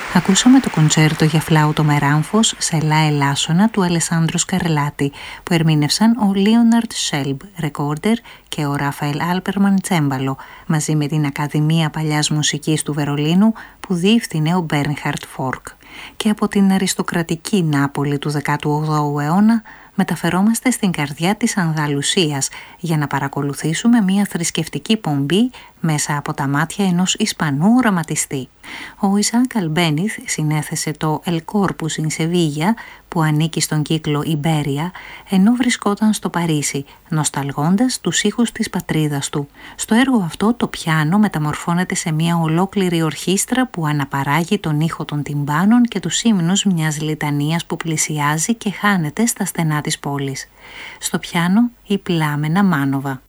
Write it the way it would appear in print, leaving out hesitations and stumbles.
Ακούσαμε το κοντσέρτο για φλάουτο με ράμφος σε λα ελάσσονα του Αλεσάνδρο Σκαρλάτη, που ερμήνευσαν ο Λίοναρντ Σέλμπ, ρεκόρντερ, και ο Ράφαελ Άλπερμαν, τσέμπαλο, μαζί με την Ακαδημία Παλιάς Μουσικής του Βερολίνου που διεύθυνε ο Μπέρνχαρτ Φόρκ. Και από την αριστοκρατική Νάπολη του 18ου αιώνα μεταφερόμαστε στην καρδιά της Ανδαλουσίας για να παρακολουθήσουμε μια θρησκευτική πομπή μέσα από τα μάτια ενός Ισπανού οραματιστή. Ο Ισαάκ Αλμπένιθ συνέθεσε το El Corpus in Sevilla, που ανήκει στον κύκλο Ιμπέρια, ενώ βρισκόταν στο Παρίσι, νοσταλγώντας τους ήχους της πατρίδας του. Στο έργο αυτό το πιάνο μεταμορφώνεται σε μια ολόκληρη ορχήστρα που αναπαράγει τον ήχο των τυμπάνων και τους ύμνους μιας λιτανίας που πλησιάζει και χάνεται στα στενά της πόλης. Στο πιάνο η Πλάμενα Μάνοβα.